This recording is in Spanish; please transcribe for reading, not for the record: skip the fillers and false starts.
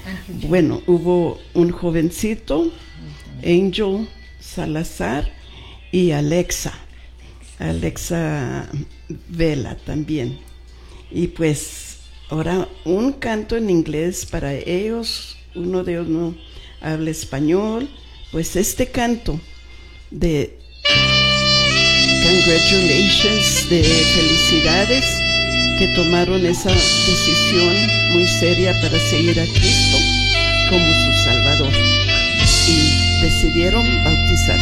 Bueno, hubo un jovencito, Angel Salazar, y Alexa Vela también. Y pues ahora un canto en inglés para ellos. Uno de ellos no habla español. Pues este canto de congratulations, de felicidades, que tomaron esa decisión muy seria para seguir a Cristo como su Salvador y decidieron bautizarse.